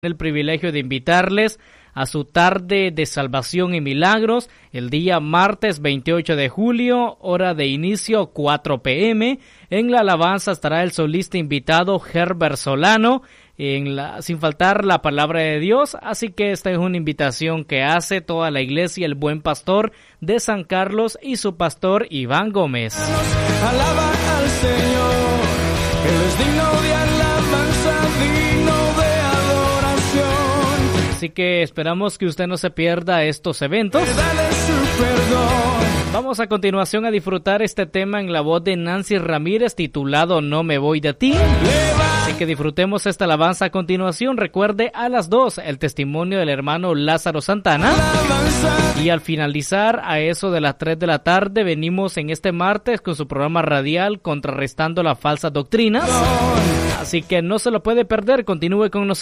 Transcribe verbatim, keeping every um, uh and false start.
el privilegio de invitarles a su tarde de salvación y milagros el día martes veintiocho de julio, hora de inicio cuatro p m En la alabanza estará el solista invitado Herbert Solano, en la, sin faltar la palabra de Dios. Así que esta es una invitación que hace toda la iglesia El Buen Pastor de San Carlos y su pastor Iván Gómez. Alaba al Señor, Él es digno de alabanza, digno de adoración. Así que esperamos que usted no se pierda estos eventos. Dale su perdón. Vamos a continuación a disfrutar este tema en la voz de Nancy Ramírez titulado No me voy de ti. Así que disfrutemos esta alabanza a continuación. Recuerde, a las dos el testimonio del hermano Lázaro Santana. Y al finalizar, a eso de las tres de la tarde, venimos en este martes con su programa radial Contrarrestando las Falsas Doctrinas. Así que no se lo puede perder, continúe con nosotros.